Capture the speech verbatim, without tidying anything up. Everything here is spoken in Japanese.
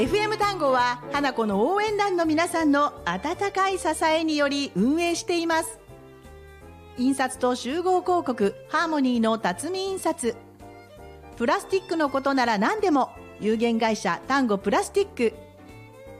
エフエム 単語は花子の応援団の皆さんの温かい支えにより運営しています。印刷と集合広告ハーモニーの辰巳印刷、プラスチックのことなら何でも有限会社単語プラスティック